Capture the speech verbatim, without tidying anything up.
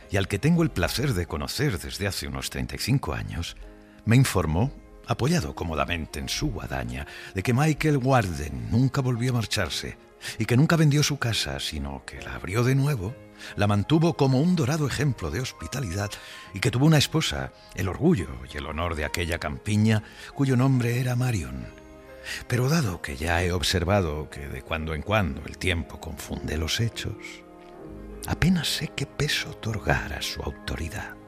y al que tengo el placer de conocer desde hace unos treinta y cinco años, me informó, apoyado cómodamente en su guadaña, de que Michael Warden nunca volvió a marcharse y que nunca vendió su casa, sino que la abrió de nuevo, la mantuvo como un dorado ejemplo de hospitalidad y que tuvo una esposa, el orgullo y el honor de aquella campiña, cuyo nombre era Marion. Pero dado que ya he observado que de cuando en cuando el tiempo confunde los hechos, apenas sé qué peso otorgar a su autoridad.